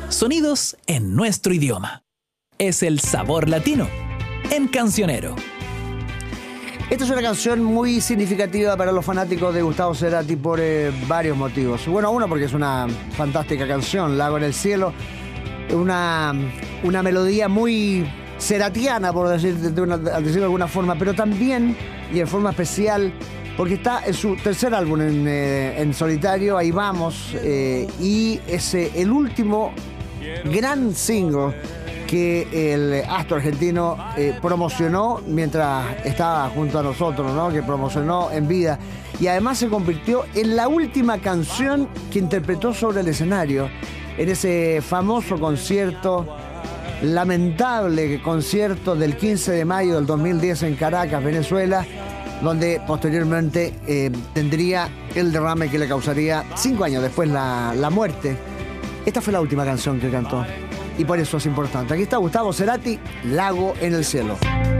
Sonidos en nuestro idioma. Es el sabor latino en Cancionero. Esta es una canción muy significativa para los fanáticos de Gustavo Cerati por varios motivos. Bueno, uno porque es una fantástica canción, Lago en el cielo. Una melodía muy ceratiana, por decirlo de alguna forma, pero también, y en forma especial, porque está en su tercer álbum en solitario, Ahí Vamos, y es el último gran single que el astro argentino promocionó mientras estaba junto a nosotros, ¿no? Que promocionó en vida. Y además se convirtió en la última canción que interpretó sobre el escenario, en ese famoso concierto, lamentable concierto del 15 de mayo del 2010 en Caracas, Venezuela, donde posteriormente tendría el derrame que le causaría 5 años después la muerte. Esta fue la última canción que cantó y por eso es importante. Aquí está Gustavo Cerati, Lago en el cielo.